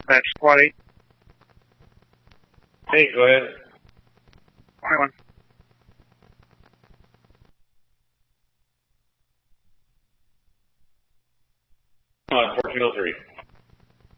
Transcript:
That's squad 8. Hey, go ahead. Point 1. On 1403.